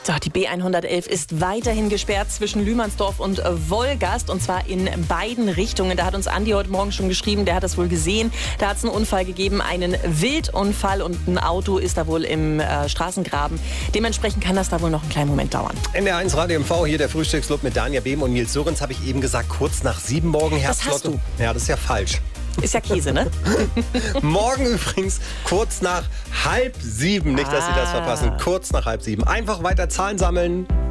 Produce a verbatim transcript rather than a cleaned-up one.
So, die B hundertelf ist weiterhin gesperrt zwischen Lühmannsdorf und Wolgast, und zwar in beiden Richtungen. Da hat uns Andi heute Morgen schon geschrieben, der hat das wohl gesehen. Da hat es einen Unfall gegeben, einen Wildunfall, und ein Auto ist da wohl im äh, Straßengraben. Dementsprechend kann das da wohl noch einen kleinen Moment dauern. N D R eins Radio M V, hier der Frühstücksclub mit Danja Behm und Nils Surrens, habe ich eben gesagt, kurz nach sieben morgen Herbstlotto. Das hast du. Ja, das ist ja falsch. Ist ja Käse, ne? Morgen übrigens kurz nach halb sieben. Nicht, dass Sie das Ah. verpassen. Kurz nach halb sieben. Einfach weiter Zahlen sammeln.